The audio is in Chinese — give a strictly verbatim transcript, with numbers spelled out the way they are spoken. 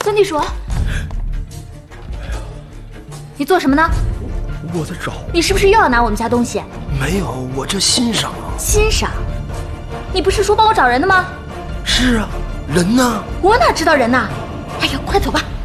孙地鼠，你做什么呢？ 我在找。 你是不是又要拿我们家东西？ 没有，我这欣赏啊。 欣赏？你不是说帮我找人的吗？ 是啊，人呢？ 我哪知道人呢？哎呀，快走吧。